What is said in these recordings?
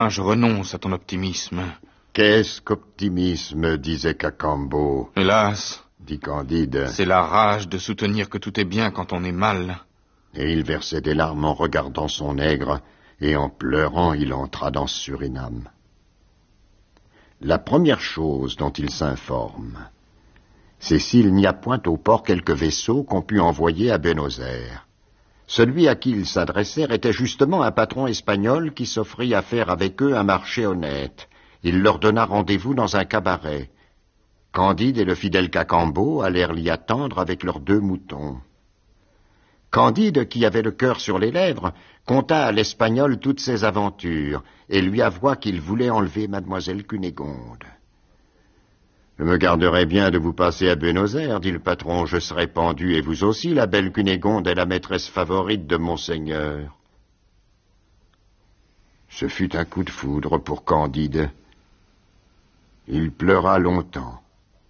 Ah, je renonce à ton optimisme. Qu'est-ce qu'optimisme, disait Cacambo. Hélas, dit Candide. C'est la rage de soutenir que tout est bien quand on est mal. Et il versait des larmes en regardant son nègre, et en pleurant il entra dans Suriname. La première chose dont il s'informe, c'est s'il n'y a point au port quelques vaisseaux qu'on put envoyer à Buenos Aires. Celui à qui il s'adressait était justement un patron espagnol qui s'offrit à faire avec eux un marché honnête. Il leur donna rendez-vous dans un cabaret. Candide et le fidèle Cacambo allèrent l'y attendre avec leurs 2 moutons. Candide, qui avait le cœur sur les lèvres, conta à l'Espagnol toutes ses aventures et lui avoua qu'il voulait enlever mademoiselle Cunégonde. « Je me garderai bien de vous passer à Buenos Aires, dit le patron, je serai pendu, et vous aussi, la belle Cunégonde est la maîtresse favorite de monseigneur. » Ce fut un coup de foudre pour Candide. Il pleura longtemps.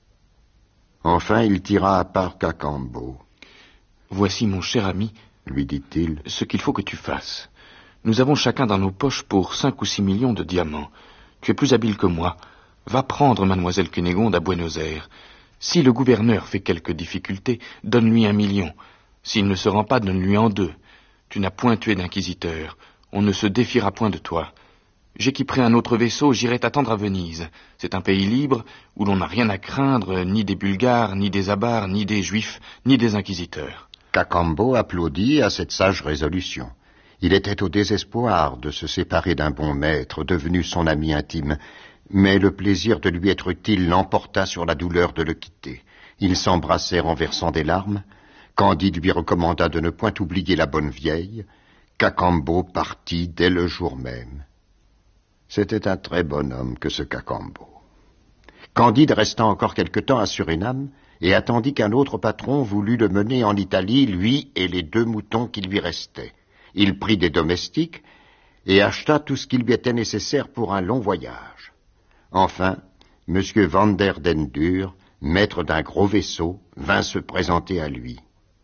Enfin, il tira à part Cacambo. « Voici, mon cher ami, lui dit-il, ce qu'il faut que tu fasses. Nous avons chacun dans nos poches pour 5 ou 6 millions de diamants. Tu es plus habile que moi. Va prendre mademoiselle Cunégonde à Buenos Aires. Si le gouverneur fait quelque difficulté, donne-lui 1 million. S'il ne se rend pas, donne-lui en 2. Tu n'as point tué d'inquisiteur. On ne se défiera point de toi. J'équiperai un autre vaisseau, j'irai t'attendre à Venise. C'est un pays libre, où l'on n'a rien à craindre, ni des Bulgares, ni des Abares, ni des Juifs, ni des inquisiteurs. » Cacambo applaudit à cette sage résolution. Il était au désespoir de se séparer d'un bon maître, devenu son ami intime, mais le plaisir de lui être utile l'emporta sur la douleur de le quitter. Ils s'embrassèrent en versant des larmes. Candide lui recommanda de ne point oublier la bonne vieille. Cacambo partit dès le jour même. C'était un très bon homme que ce Cacambo. Candide resta encore quelque temps à Suriname et attendit qu'un autre patron voulût le mener en Italie, lui et les 2 moutons qui lui restaient. Il prit des domestiques et acheta tout ce qui lui était nécessaire pour un long voyage. Enfin, M. Van der Dendur, maître d'un gros vaisseau, vint se présenter à lui.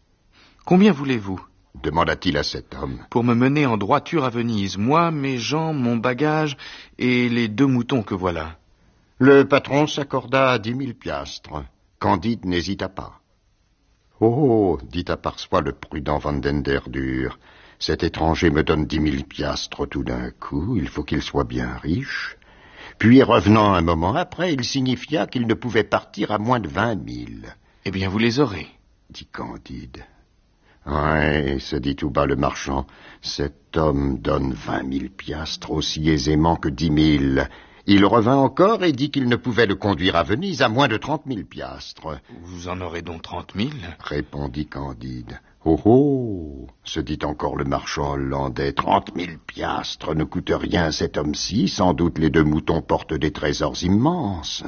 « Combien voulez-vous » demanda-t-il à cet homme. « Pour me mener en droiture à Venise, moi, mes gens, mon bagage et les 2 moutons que voilà. » Le patron s'accorda à 10 000 piastres. Candide n'hésita pas. « Oh, dit à part soi le prudent Van den der Dur, cet étranger me donne 10 000 piastres tout d'un coup, il faut qu'il soit bien riche. » Puis, revenant un moment après, il signifia qu'il ne pouvait partir à moins de 20 000. « Eh bien, vous les aurez, » dit Candide. « Ouais, se dit tout bas le marchand, cet homme donne 20 000 piastres aussi aisément que 10 000. Il revint encore et dit qu'il ne pouvait le conduire à Venise à moins de 30 000 piastres. « Vous en aurez donc 30 000 ?» répondit Candide. « Oh, oh, se dit encore le marchand hollandais, 30 000 piastres ne coûtent rien à cet homme-ci, sans doute les 2 moutons portent des trésors immenses.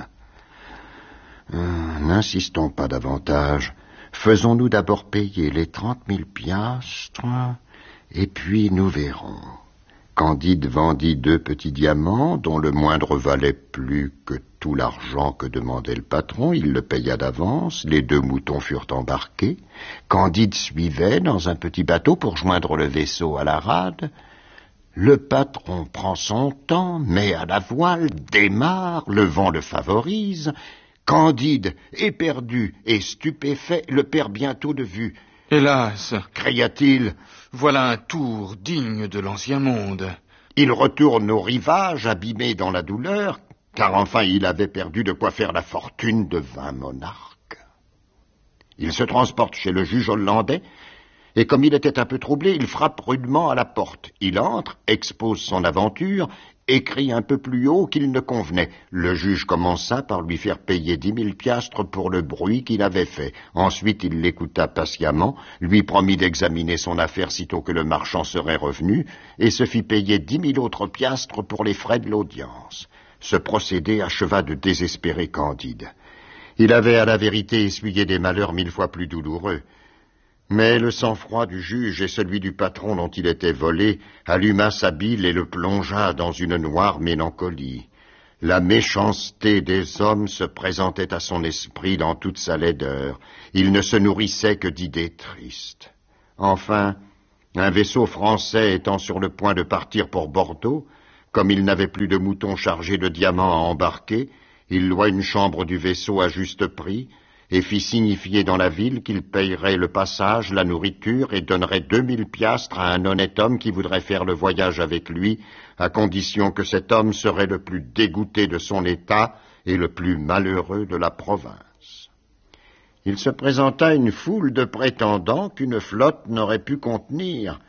N'insistons pas davantage, faisons-nous d'abord payer les 30 000 piastres, et puis nous verrons. » Candide vendit 2 petits diamants, dont le moindre valait plus que tout l'argent que demandait le patron. Il le paya d'avance, les 2 moutons furent embarqués. Candide suivait dans un petit bateau pour joindre le vaisseau à la rade. Le patron prend son temps, met à la voile, démarre, le vent le favorise. Candide, éperdu et stupéfait, le perd bientôt de vue. « Hélas !» cria-t-il. « Voilà un tour digne de l'ancien monde. » Il retourne au rivage, abîmé dans la douleur, car enfin il avait perdu de quoi faire la fortune de 20 monarques. Il se transporte chez le juge hollandais, et comme il était un peu troublé, il frappe rudement à la porte. Il entre, expose son aventure, et crie un peu plus haut qu'il ne convenait. Le juge commença par lui faire payer 10 000 piastres pour le bruit qu'il avait fait. Ensuite, il l'écouta patiemment, lui promit d'examiner son affaire sitôt que le marchand serait revenu, et se fit payer 10 000 autres piastres pour les frais de l'audience. Ce procédé acheva de désespérer Candide. Il avait à la vérité essuyé des malheurs 1000 fois plus douloureux. Mais le sang-froid du juge et celui du patron dont il était volé alluma sa bile et le plongea dans une noire mélancolie. La méchanceté des hommes se présentait à son esprit dans toute sa laideur. Il ne se nourrissait que d'idées tristes. Enfin, un vaisseau français étant sur le point de partir pour Bordeaux, Comme il n'avait plus de moutons chargés de diamants à embarquer, il loua une chambre du vaisseau à juste prix et fit signifier dans la ville qu'il payerait le passage, la nourriture et donnerait 2000 piastres à un honnête homme qui voudrait faire le voyage avec lui, à condition que cet homme serait le plus dégoûté de son état et le plus malheureux de la province. Il se présenta une foule de prétendants qu'une flotte n'aurait pu contenir.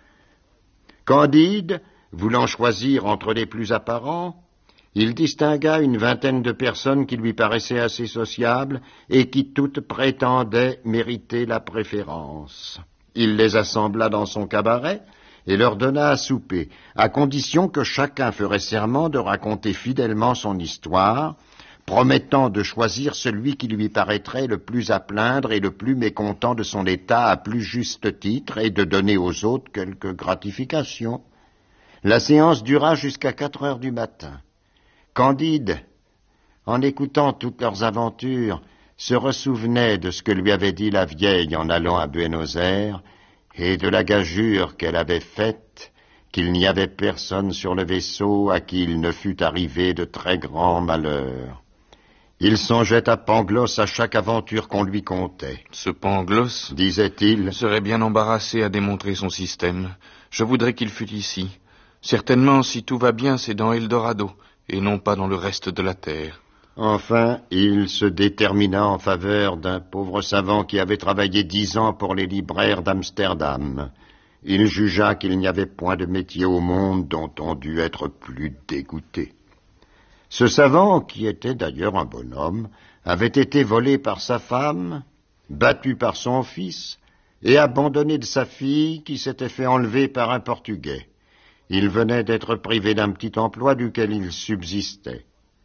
Candide, voulant choisir entre les plus apparents, il distingua une vingtaine de personnes qui lui paraissaient assez sociables et qui toutes prétendaient mériter la préférence. Il les assembla dans son cabaret et leur donna à souper, à condition que chacun ferait serment de raconter fidèlement son histoire, promettant de choisir celui qui lui paraîtrait le plus à plaindre et le plus mécontent de son état à plus juste titre et de donner aux autres quelque gratification. La séance dura jusqu'à 4 heures du matin. Candide, en écoutant toutes leurs aventures, se ressouvenait de ce que lui avait dit la vieille en allant à Buenos Aires et de la gageure qu'elle avait faite qu'il n'y avait personne sur le vaisseau à qui il ne fût arrivé de très grands malheurs. Il songeait à Pangloss à chaque aventure qu'on lui contait. Ce Pangloss, disait-il, serait bien embarrassé à démontrer son système. Je voudrais qu'il fût ici. Certainement, si tout va bien, c'est dans Eldorado, et non pas dans le reste de la terre. Enfin, il se détermina en faveur d'un pauvre savant qui avait travaillé 10 ans pour les libraires d'Amsterdam. Il jugea qu'il n'y avait point de métier au monde dont on dût être plus dégoûté. Ce savant, qui était d'ailleurs un bonhomme, avait été volé par sa femme, battu par son fils, et abandonné de sa fille qui s'était fait enlever par un Portugais. Il venait d'être privé d'un petit emploi duquel il subsistait.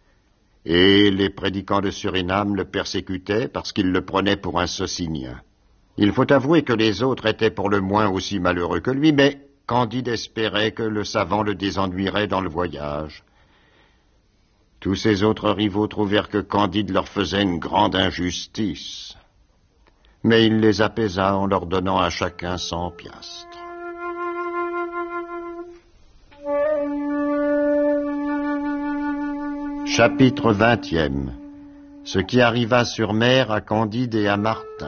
Et les prédicants de Suriname le persécutaient parce qu'ils le prenaient pour un Socignien. Il faut avouer que les autres étaient pour le moins aussi malheureux que lui, mais Candide espérait que le savant le désennuierait dans le voyage. Tous ses autres rivaux trouvèrent que Candide leur faisait une grande injustice. Mais il les apaisa en leur donnant à chacun 100 piastres. Chapitre 20e. Ce qui arriva sur mer à Candide et à Martin.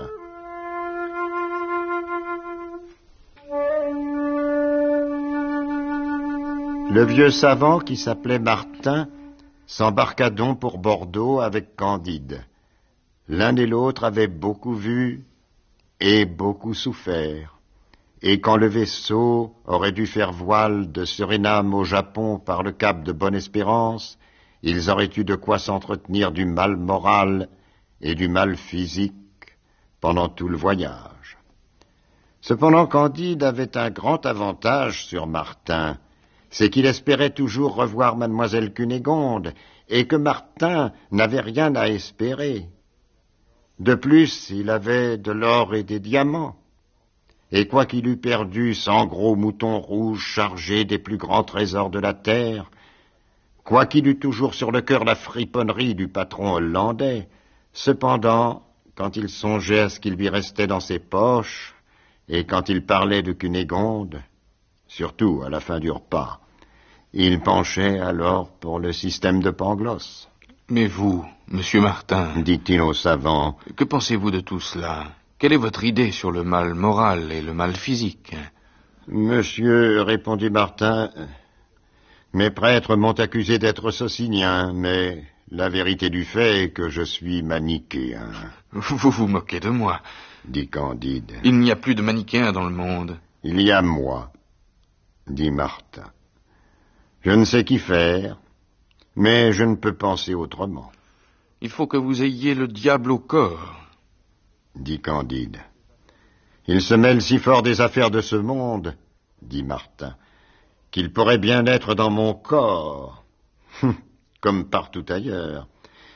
Le vieux savant, qui s'appelait Martin, s'embarqua donc pour Bordeaux avec Candide. L'un et l'autre avaient beaucoup vu et beaucoup souffert. Et quand le vaisseau aurait dû faire voile de Suriname au Japon par le cap de Bonne-Espérance, ils auraient eu de quoi s'entretenir du mal moral et du mal physique pendant tout le voyage. Cependant, Candide avait un grand avantage sur Martin, c'est qu'il espérait toujours revoir mademoiselle Cunégonde, et que Martin n'avait rien à espérer. De plus, il avait de l'or et des diamants, et quoiqu'il eût perdu 100 gros moutons rouges chargés des plus grands trésors de la terre, quoiqu'il eût toujours sur le cœur la friponnerie du patron hollandais, cependant, quand il songeait à ce qui lui restait dans ses poches, et quand il parlait de Cunégonde, surtout à la fin du repas, il penchait alors pour le système de Pangloss. Mais vous, monsieur Martin, dit-il au savant, que pensez-vous de tout cela? Quelle est votre idée sur le mal moral et le mal physique? Monsieur, répondit Martin, mes prêtres m'ont accusé d'être socignien, mais la vérité du fait est que je suis manichéen. Vous vous moquez de moi, dit Candide. Il n'y a plus de manichéens dans le monde. Il y a moi, dit Martin. Je ne sais qu'y faire, mais je ne peux penser autrement. Il faut que vous ayez le diable au corps, dit Candide. Il se mêle si fort des affaires de ce monde, dit Martin, qu'il pourrait bien être dans mon corps, comme partout ailleurs.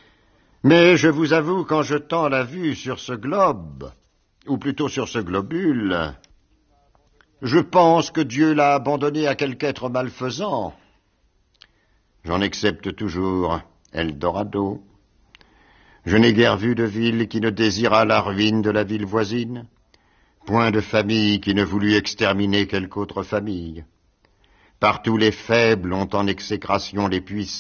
Mais je vous avoue, quand je tends la vue sur ce globe, ou plutôt sur ce globule, je pense que Dieu l'a abandonné à quelque être malfaisant. J'en accepte toujours Eldorado. Je n'ai guère vu de ville qui ne désirât la ruine de la ville voisine, point de famille qui ne voulut exterminer quelque autre famille. Partout les faibles ont en exécration les puissants.